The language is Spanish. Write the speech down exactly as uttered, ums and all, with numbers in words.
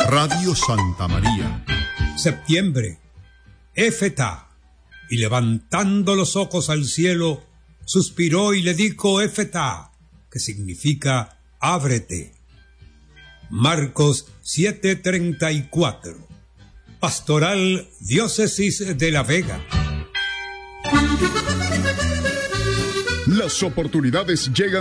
Radio Santa María. Septiembre. Éfeta. Y levantando los ojos al cielo, suspiró y le dijo Éfeta, que significa ábrete. Marcos siete treinta y cuatro. Pastoral Diócesis de La Vega. Las oportunidades llegan